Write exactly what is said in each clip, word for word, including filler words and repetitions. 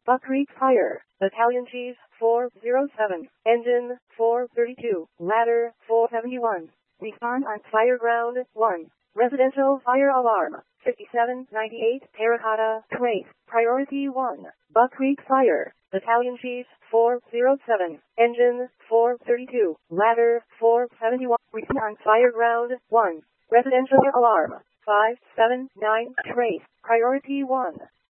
Buck Creek Fire, Battalion Chief four zero seven, Engine four thirty-two, Ladder four seventy-one. Respond on fire ground one. Residential fire alarm fifty-seven ninety-eight, Terracotta Trace. Priority one. Buck Creek Fire, Battalion Chief four zero seven, Engine four thirty-two, Ladder four seventy-one. Respond on fire ground one. Residential alarm five seven nine, Trace. Priority one.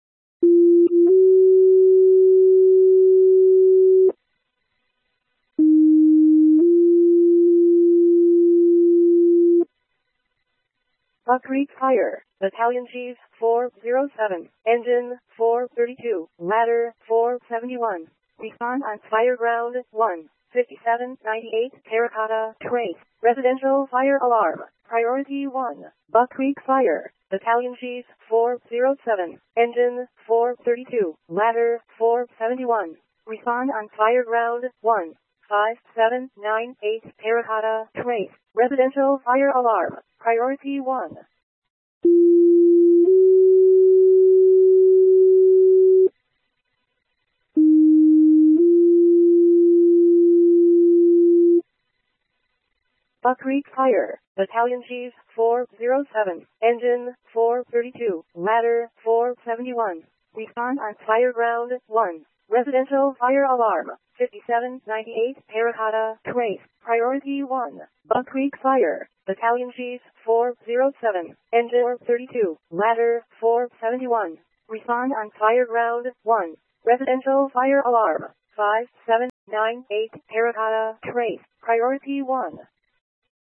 Buck Creek Fire, Battalion Chief four zero seven, Engine four thirty-two, Ladder four seventy-one. Respond on fire ground one. fifty-seven ninety-eight, Terracotta Trace. Residential fire alarm. Priority one. Buck Creek Fire, Battalion Chief four zero seven, Engine four thirty-two, Ladder four seventy-one. Respond on fire ground one. five seven nine eight, Terracotta Trace. Residential fire alarm. Priority one. Buck Creek Fire, Battalion Chief four zero seven, Engine four thirty-two, Ladder four seventy-one. Respond on fire ground one. Residential fire alarm fifty-seven ninety-eight, Terracotta Trace. Priority one. Buck Creek Fire, Battalion Chief four zero seven, Engine four thirty-two, Ladder four seventy-one. Respond on fire ground one. Residential fire alarm five seven nine eight, Terracotta Trace. Priority one.